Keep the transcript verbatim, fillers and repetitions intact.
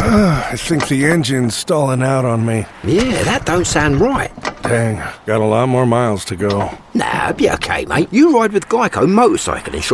I think the engine's stalling out on me. Yeah, that don't sound right. Dang, got a lot more miles to go. Nah, be okay, mate. You ride with Geico Motorcycle Insurance.